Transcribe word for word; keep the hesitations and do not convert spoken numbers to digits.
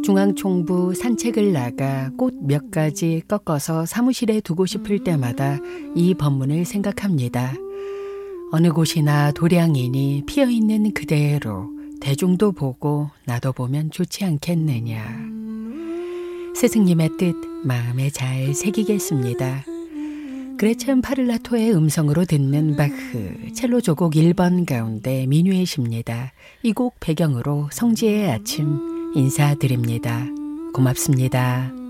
중앙총부 산책을 나가 꽃 몇 가지 꺾어서 사무실에 두고 싶을 때마다 이 법문을 생각합니다. 어느 곳이나 도량이니 피어있는 그대로 대중도 보고 나도 보면 좋지 않겠느냐. 스승님의 뜻 마음에 잘 새기겠습니다. 그레첸 파를라토의 음성으로 듣는 바흐 첼로 조곡 일 번 가운데 미뉴엣입니다. 이 곡 배경으로 성지의 아침 인사드립니다. 고맙습니다.